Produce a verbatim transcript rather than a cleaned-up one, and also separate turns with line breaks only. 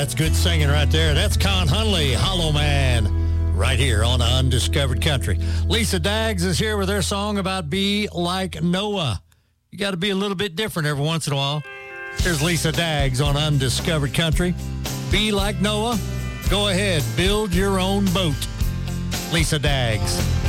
That's good singing right there. That's Con Hunley, Hollow Man, right here on Undiscovered Country. Lisa Daggs is here with her song about Be Like Noah. You got to be a little bit different every once in a while. Here's Lisa Daggs on Undiscovered Country. Be like Noah. Go ahead, build your own boat. Lisa Daggs.